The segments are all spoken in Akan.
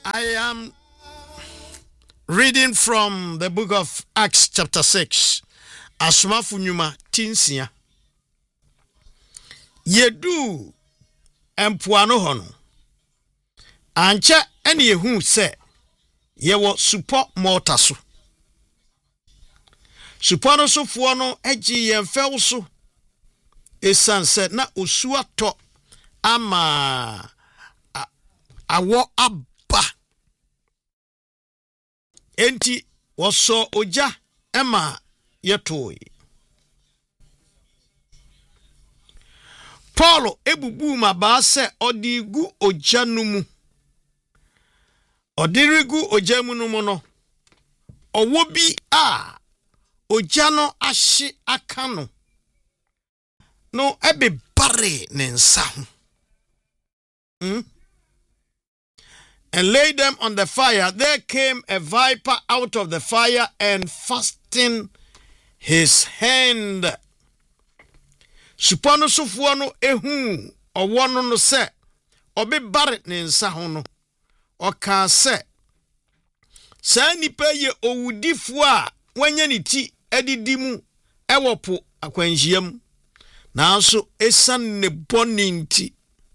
I am reading from the book of Acts chapter 6. Asmafu nyuma tinsia. Yedu empuano hono. Ancha ene yehu se yewo supo mortaso. Supano so fuano eji yemfew so. Esan said na osua to ama awo abba. Enti waso oja ema yetoi. Paulo ebubu ma ba se odigu oja numu. Odirigu oja mu numu no. Owo bi a oja no ahye aka no. No ebe bare ne nsa ho. And lay them on the fire. There came a viper out of the fire and fastened his hand. Supano sufuano ehu owono no se obi bare ne nsa ho no. Oka se sa nipa ye owudifo a wanya ne ti adidi mu ewopo akwanhyiam. Nanso esan ne boni nti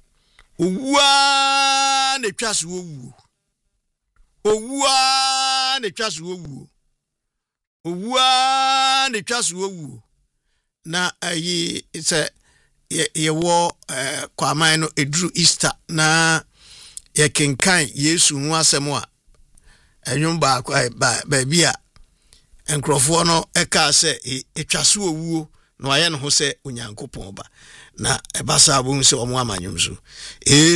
owua ne twaso owu. Owua ne twaso owu. Owua ne twaso owu. Na ayi se ye wo kwaman no edru Easter na ye kenkan Yesu hu asem a enwum ba bia enkrofo no eka se etwaso owu no aye no ho se onyankopon ba na ebasa abun se omo amanyum so